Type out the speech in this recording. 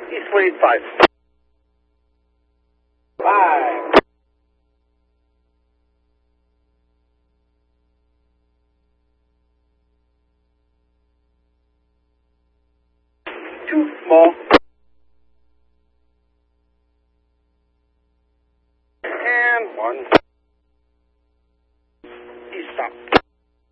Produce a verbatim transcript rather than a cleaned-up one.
East one eight five. Five. Two small. And one. East stop.